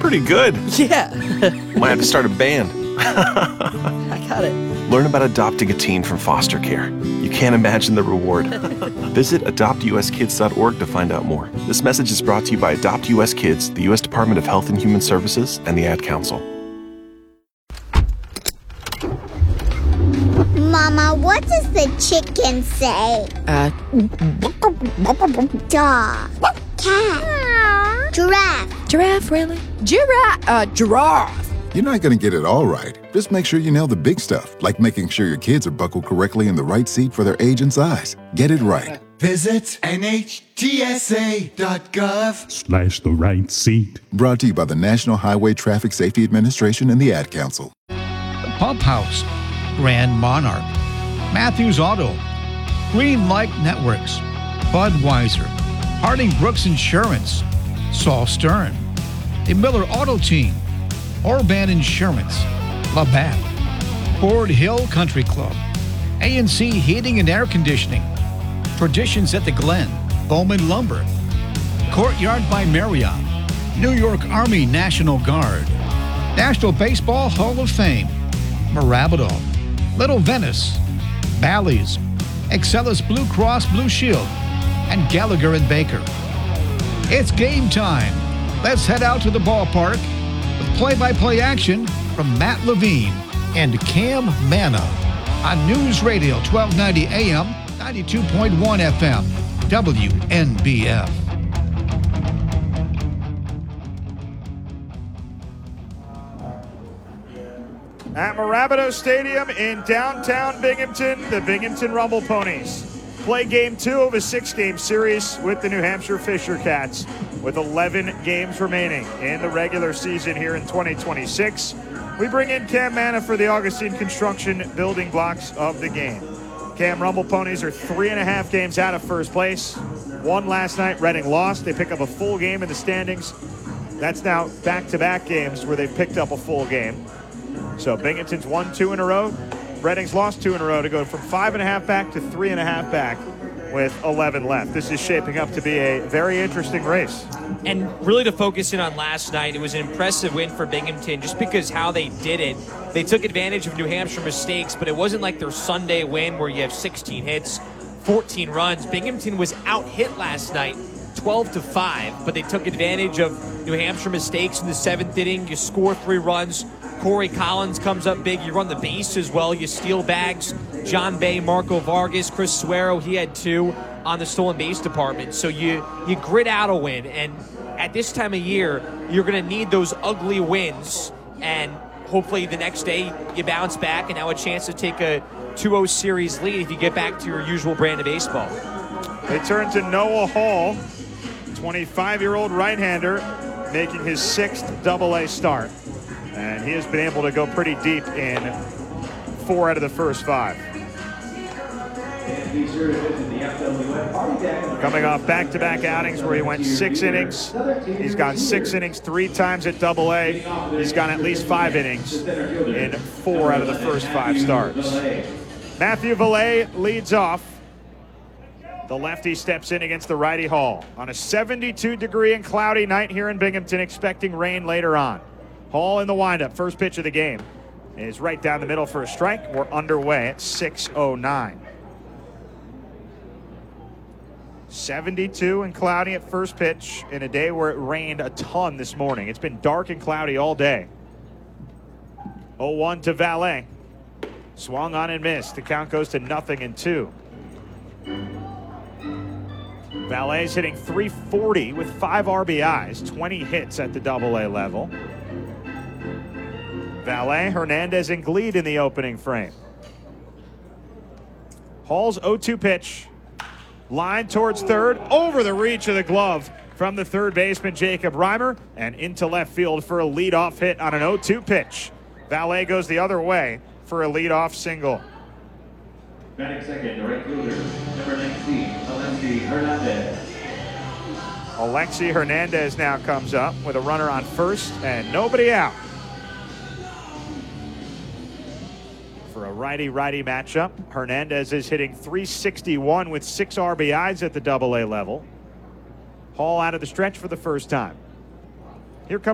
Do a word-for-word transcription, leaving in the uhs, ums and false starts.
pretty good. Yeah. Might have to start a band. I got it. Learn about adopting a teen from foster care. You can't imagine the reward. Visit adopt u s kids dot org to find out more. This message is brought to you by Adopt U S Kids, the U S Department of Health and Human Services, and the Ad Council. Mama, what does the chicken say? Uh, Dog. Cat. Giraffe. giraffe, really? Giraffe. Uh, giraffe. You're not going to get it all right. Just make sure you nail the big stuff, like making sure your kids are buckled correctly in the right seat for their age and size. Get it right. Visit N H T S A dot gov slash the right seat. Brought to you by the National Highway Traffic Safety Administration and the Ad Council. The Pump House, Grand Monarch, Matthews Auto, Green Light Networks, Budweiser, Harding Brooks Insurance, Saul Stern, the Miller Auto Team, Orban Insurance, Labatt, Ford Hill Country Club, A and C Heating and Air Conditioning, Traditions at the Glen, Bowman Lumber, Courtyard by Marriott, New York Army National Guard, National Baseball Hall of Fame, Marabito, Little Venice, Bally's, Excellus Blue Cross Blue Shield, and Gallagher and Baker. It's game time. Let's head out to the ballpark with play-by-play action from Matt Levine and Cam Manna on News Radio twelve ninety A M, ninety-two point one F M, W N B F. At Marabito Stadium in downtown Binghamton, the Binghamton Rumble Ponies play game two of a six-game series with the New Hampshire Fisher Cats, with eleven games remaining in the regular season here in twenty twenty-six. We bring in Cam Manna for the Augustine Construction building blocks of the game. Cam, Rumble Ponies are three and a half games out of first place. One last night, Reading lost. They pick up a full game in the standings. That's now back-to-back games where they've picked up a full game. So Binghamton's won two in a row. Reading's lost two in a row to go from five and a half back to three and a half back with eleven left. This is shaping up to be a very interesting race. And really to focus in on last night, it was an impressive win for Binghamton just because how they did it. They took advantage of New Hampshire mistakes, but it wasn't like their Sunday win where you have sixteen hits, fourteen runs. Binghamton was out-hit last night, twelve to five, but they took advantage of New Hampshire mistakes in the seventh inning. You score three runs. Corey Collins comes up big. You run the base as well. You steal bags. John Bay, Marco Vargas, Chris Suero, he had two on the stolen base department. So you, you grit out a win. And at this time of year, you're going to need those ugly wins. And hopefully the next day you bounce back and now a chance to take a two oh series lead if you get back to your usual brand of baseball. They turn to Noah Hall, twenty-five-year-old right-hander, making his sixth double A start. And he has been able to go pretty deep in four out of the first five. Coming off back-to-back outings where he went six innings. He's gone six innings three times at double A. He's gone at least five innings in four out of the first five starts. Matthew Valet leads off. The lefty steps in against the righty Hall. On a seventy-two degree and cloudy night here in Binghamton, expecting rain later on. Hall in the windup. First pitch of the game is right down the middle for a strike. We're underway at six oh nine. seventy-two and cloudy at first pitch in a day where it rained a ton this morning. It's been dark and cloudy all day. oh one to Valet. Swung on and missed. The count goes to nothing and two. Valet's hitting three forty with five R B Is, twenty hits at the double A level. Valet, Hernandez, and Gleed in the opening frame. Hall's oh two pitch. Line towards third, over the reach of the glove from the third baseman, Jacob Reimer, and into left field for a leadoff hit on an oh two pitch. Valet goes the other way for a leadoff single. Batting second, right fielder, number nineteen, Alexi Hernandez. Alexi Hernandez now comes up with a runner on first and nobody out. For a righty-righty matchup, Hernandez is hitting three sixty-one with six R B Is at the double A level. Hall out of the stretch for the first time.